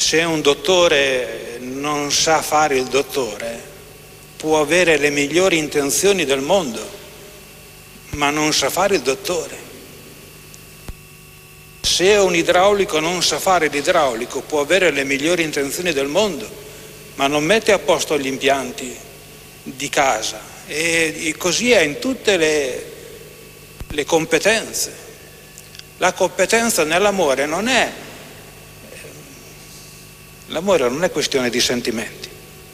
Se un dottore non sa fare il dottore, può avere le migliori intenzioni del mondo, ma non sa fare il dottore. Se un idraulico non sa fare l'idraulico, può avere le migliori intenzioni del mondo, ma non mette a posto gli impianti di casa. E così è in tutte le competenze. La competenza nell'amore non è... L'amore non è questione di sentimenti,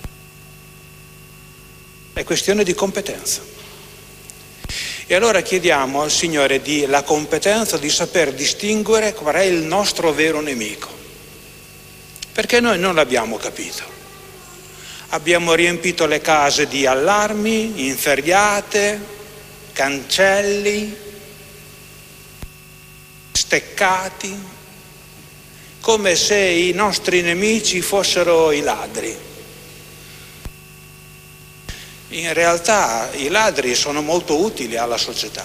è questione di competenza. E allora chiediamo al Signore la competenza di saper distinguere qual è il nostro vero nemico, perché noi non l'abbiamo capito. Abbiamo riempito le case di allarmi, inferriate, cancelli, steccati, come se i nostri nemici fossero i ladri. In realtà i ladri sono molto utili alla società.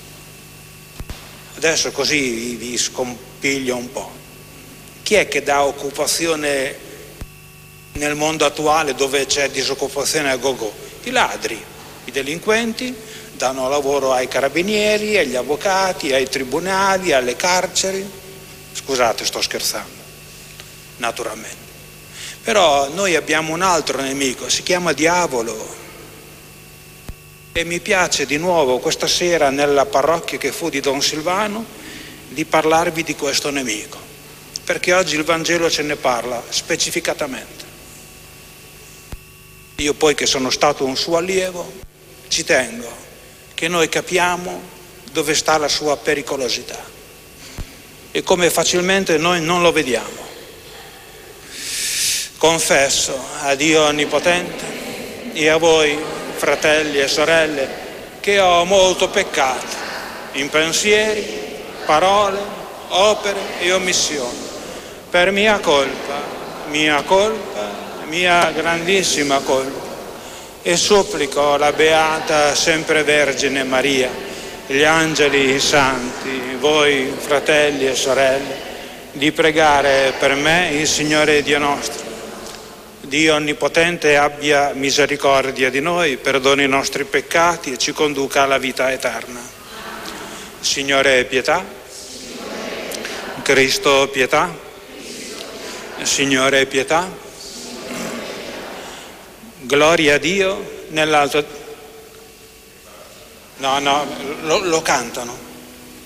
Adesso così vi scompiglio un po'. Chi è che dà occupazione nel mondo attuale dove c'è disoccupazione a gogo? I ladri, i delinquenti danno lavoro ai carabinieri, agli avvocati, ai tribunali, alle carceri. Scusate, sto scherzando, naturalmente. Però noi abbiamo un altro nemico, si chiama diavolo. E mi piace di nuovo questa sera nella parrocchia che fu di Don Silvano di parlarvi di questo nemico, perché oggi il Vangelo ce ne parla specificatamente. Io poi che sono stato un suo allievo ci tengo che noi capiamo dove sta la sua pericolosità e come facilmente noi non lo vediamo. Confesso a Dio Onnipotente e a voi, fratelli e sorelle, che ho molto peccato in pensieri, parole, opere e omissioni, per mia colpa, mia grandissima colpa, e supplico la Beata Sempre Vergine Maria, gli angeli santi, voi fratelli e sorelle, di pregare per me il Signore Dio nostro. Dio Onnipotente abbia misericordia di noi, perdoni i nostri peccati e ci conduca alla vita eterna. Signore pietà, Cristo pietà, Signore pietà, gloria a Dio nell'alto... No, lo cantano.